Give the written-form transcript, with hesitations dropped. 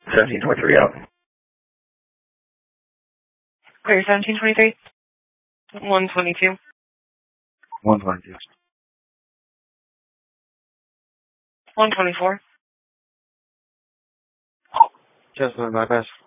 1723 out. Clear 1723. 122. 122. 124. Just my best.